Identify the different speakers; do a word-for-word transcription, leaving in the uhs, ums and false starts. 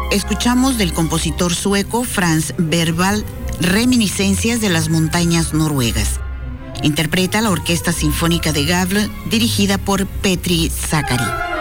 Speaker 1: escuchamos del compositor sueco Franz Berwald Reminiscencias de las montañas noruegas. Interpreta la Orquesta Sinfónica de Gävle, dirigida por Petri Sakari.